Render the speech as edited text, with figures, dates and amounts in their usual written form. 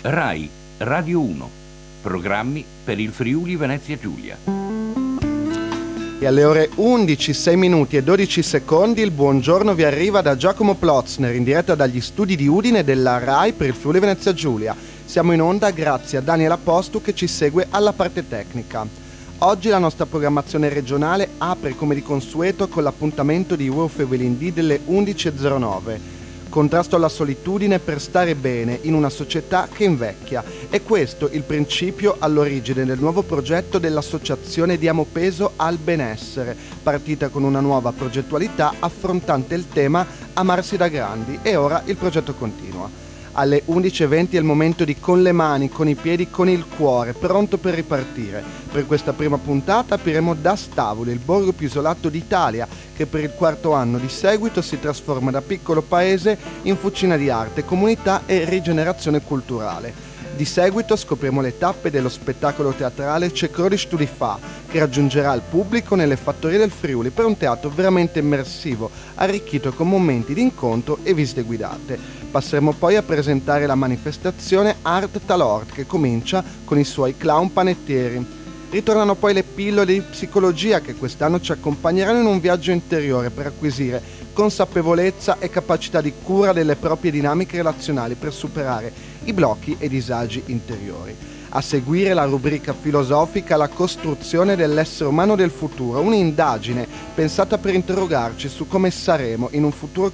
RAI, Radio 1, programmi per il Friuli Venezia Giulia. E alle ore 11, 6 minuti e 12 secondi il buongiorno vi arriva da Giacomo Plotzner in diretta dagli studi di Udine della RAI per il Friuli Venezia Giulia. Siamo in onda grazie a Daniel Apostu che ci segue alla parte tecnica. Oggi la nostra programmazione regionale apre come di consueto con l'appuntamento di Wolf Evelyn D delle 11.09. Contrasto alla solitudine per stare bene in una società che invecchia. È questo il principio all'origine del nuovo progetto dell'associazione Diamo Peso al Benessere, partita con una nuova progettualità affrontante il tema Amarsi da grandi, e ora il progetto continua. Alle 11.20 è il momento di Con le mani, con i piedi, con il cuore, pronto per ripartire. Per questa prima puntata apriremo da Stavoli, il borgo più isolato d'Italia, che per il quarto anno di seguito si trasforma da piccolo paese in fucina di arte, comunità e rigenerazione culturale. Di seguito scopriremo le tappe dello spettacolo teatrale Cecrodi Studi Fa, che raggiungerà il pubblico nelle fattorie del Friuli per un teatro veramente immersivo, arricchito con momenti di incontro e visite guidate. Passeremo poi a presentare la manifestazione Art Talord, che comincia con i suoi clown panettieri. Ritornano poi le pillole di psicologia che quest'anno ci accompagneranno in un viaggio interiore per acquisire consapevolezza e capacità di cura delle proprie dinamiche relazionali per superare i blocchi e i disagi interiori. A seguire la rubrica filosofica La costruzione dell'essere umano del futuro, un'indagine pensata per interrogarci su come saremo in un futuro